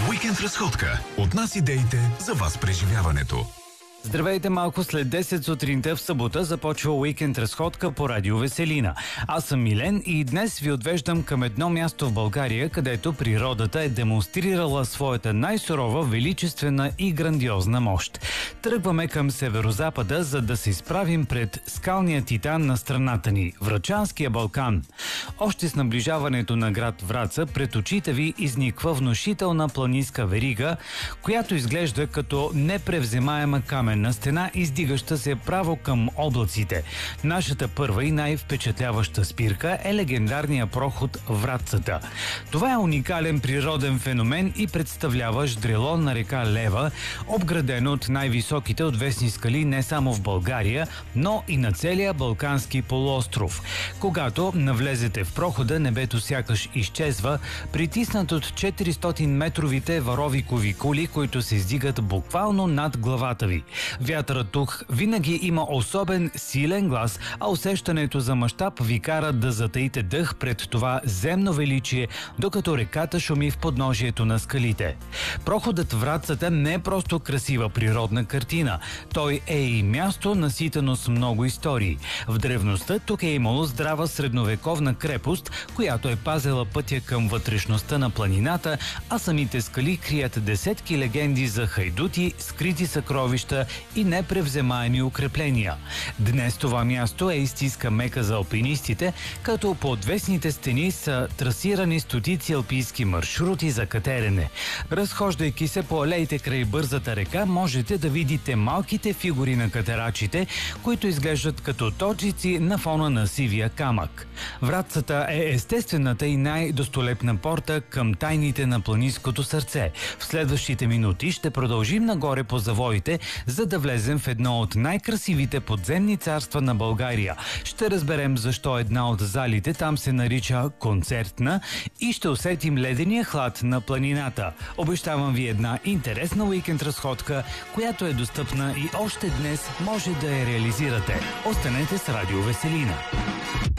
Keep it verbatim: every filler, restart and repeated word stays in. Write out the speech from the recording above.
Уикенд разходка. От нас идеите за вас преживяването. Здравейте, малко след десет сутринта в събота започва уикенд разходка по Радио Веселина. Аз съм Милен и днес ви отвеждам към едно място в България, където природата е демонстрирала своята най-сурова, величествена и грандиозна мощ. Тръгваме към северозапада, за да се изправим пред скалния титан на страната ни – Врачанския Балкан. Още с наближаването на град Враца пред очите ви изниква внушителна планинска верига, която изглежда като непревземаема каменна на стена, издигаща се право към облаците. Нашата първа и най-впечатляваща спирка е легендарния проход Врацата. Това е уникален природен феномен и представлява ждрело на река Лева, обградено от най-високите отвесни скали не само в България, но и на целия Балкански полуостров. Когато навлезете в прохода, небето сякаш изчезва, притиснат от четиристотин метровите варовикови кули, които се издигат буквално над главата ви. Вятърът тук винаги има особен силен глас, а усещането за мащаб ви кара да затаите дъх пред това земно величие, докато реката шуми в подножието на скалите. Проходът Врацата не е просто красива природна картина. Той е и място наситено с много истории. В древността тук е имало здрава средновековна крепост, която е пазела пътя към вътрешността на планината, а самите скали крият десетки легенди за хайдути, скрити съкровища и непревземаеми укрепления. Днес това място е истинска мека за алпинистите, като по отвесните стени са трасирани стотици алпийски маршрути за катерене. Разхождайки се по алеите край бързата река, можете да видите малките фигури на катерачите, които изглеждат като точици на фона на сивия камък. Врацата е естествената и най-достолепна порта към тайните на планинското сърце. В следващите минути ще продължим нагоре по завоите, за да влезем в едно от най-красивите подземни царства на България. Ще разберем защо една от залите там се нарича Концертна и ще усетим ледения хлад на планината. Обещавам ви една интересна уикенд разходка, която е достъпна и още днес може да я реализирате. Останете с Радио Веселина.